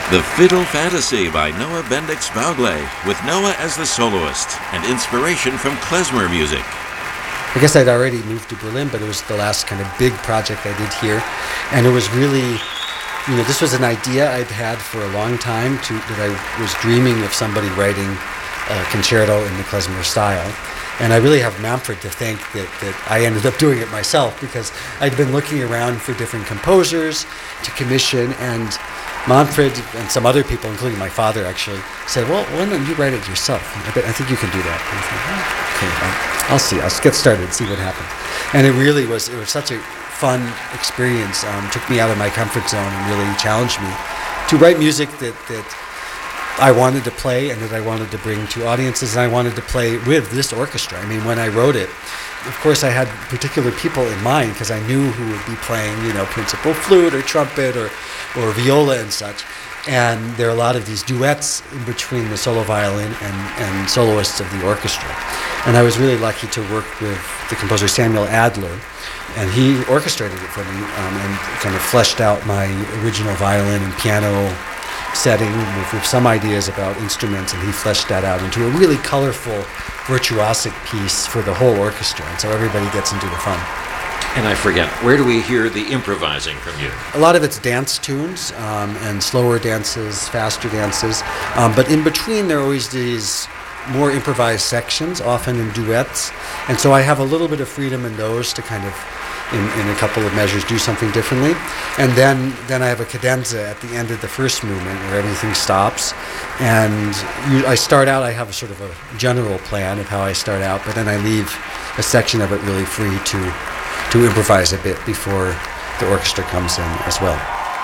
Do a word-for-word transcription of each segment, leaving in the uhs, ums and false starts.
The Fiddle Fantasy by Noah Bendix Baugle, with Noah as the soloist and inspiration from klezmer music. I guess I'd already moved to Berlin, but it was the last kind of big project I did here. And it was really, you know, this was an idea I'd had for a long time to, that I was dreaming of somebody writing a concerto in the klezmer style. And I really have Manfred to thank that, that I ended up doing it myself, because I'd been looking around for different composers to commission, and Manfred and some other people, including my father, actually said, well, why don't you write it yourself? I, bet, I think you can do that. And I thought, oh, okay, I'll, I'll see. I'll get started and see what happens. And it really was, it was such a fun experience. Um, took me out of my comfort zone and really challenged me to write music that, that I wanted to play and that I wanted to bring to audiences, and I wanted to play with this orchestra. I mean, when I wrote it, of course I had particular people in mind, because I knew who would be playing, you know, principal flute or trumpet or, or viola and such. And there are a lot of these duets in between the solo violin and, and soloists of the orchestra. And I was really lucky to work with the composer Samuel Adler, and he orchestrated it for me um, and kind of fleshed out my original violin and piano setting with, with some ideas about instruments, and he fleshed that out into a really colorful, virtuosic piece for the whole orchestra, and so everybody gets into the fun. And I forget, where do we hear the improvising from you? A lot of it's dance tunes um, and slower dances, faster dances, um, but in between there are always these more improvised sections, often in duets, and so I have a little bit of freedom in those to kind of In, in a couple of measures do something differently. And then then I have a cadenza at the end of the first movement where everything stops. And you, I start out, I have a sort of a general plan of how I start out, but then I leave a section of it really free to, to improvise a bit before the orchestra comes in as well.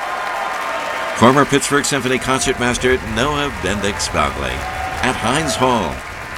Former Pittsburgh Symphony concertmaster Noah Bendix Baugle at Heinz Hall.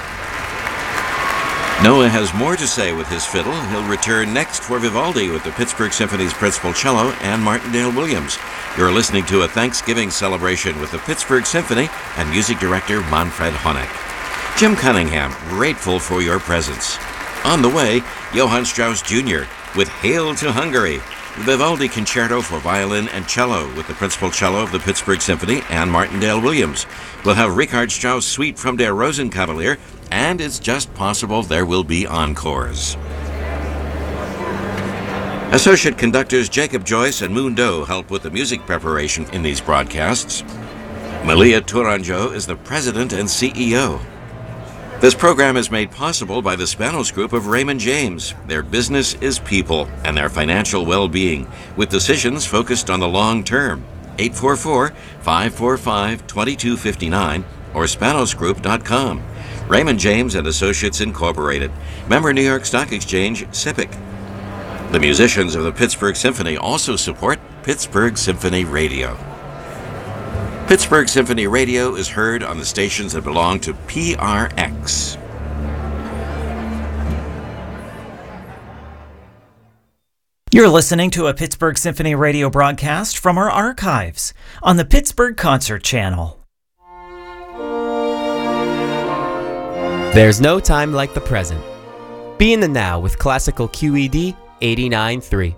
Noah has more to say with his fiddle. He'll return next for Vivaldi with the Pittsburgh Symphony's principal cello and Martindale Williams. You're listening to a Thanksgiving celebration with the Pittsburgh Symphony and music director Manfred Honeck. Jim Cunningham, grateful for your presence. On the way, Johann Strauss Junior with Hail to Hungary, the Vivaldi Concerto for violin and cello with the principal cello of the Pittsburgh Symphony and Martindale Williams. We'll have Richard Strauss' Suite from Der Rosenkavalier, and it's just possible there will be encores. Associate conductors Jacob Joyce and Moon Doe help with the music preparation in these broadcasts. Malia Tourangeau is the president and C E O. This program is made possible by the Spanos Group of Raymond James. Their business is people and their financial well-being, with decisions focused on the long term. eight four four, five four five, two two five nine or spanos group dot com. Raymond James and Associates Incorporated. Member New York Stock Exchange, S I P C. The musicians of the Pittsburgh Symphony also support Pittsburgh Symphony Radio. Pittsburgh Symphony Radio is heard on the stations that belong to P R X. You're listening to a Pittsburgh Symphony Radio broadcast from our archives on the Pittsburgh Concert Channel. There's no time like the present. Be in the now with classical Q E D eighty-nine point three.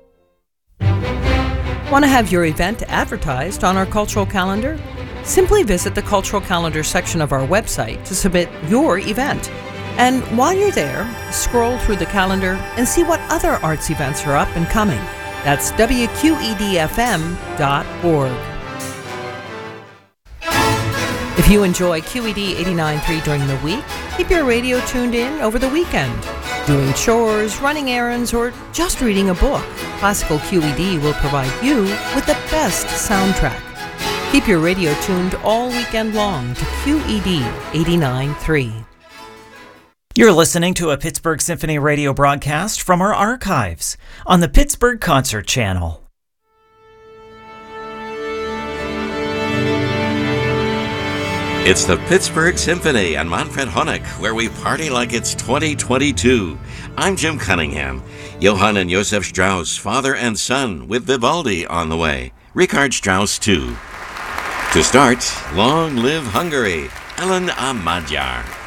Want to have your event advertised on our cultural calendar? Simply visit the cultural calendar section of our website to submit your event. And while you're there, scroll through the calendar and see what other arts events are up and coming. That's W Q E D F M dot org. If you enjoy Q E D eighty-nine point three during the week, keep your radio tuned in over the weekend. Doing chores, running errands, or just reading a book, Classical Q E D will provide you with the best soundtrack. Keep your radio tuned all weekend long to Q E D eighty-nine point three. You're listening to a Pittsburgh Symphony Radio broadcast from our archives on the Pittsburgh Concert Channel. It's the Pittsburgh Symphony and Manfred Honeck, where we party like it's twenty twenty-two. I'm Jim Cunningham. Johann and Josef Strauss, father and son, with Vivaldi on the way. Richard Strauss, too. To start, Long Live Hungary, Ellen a Magyar.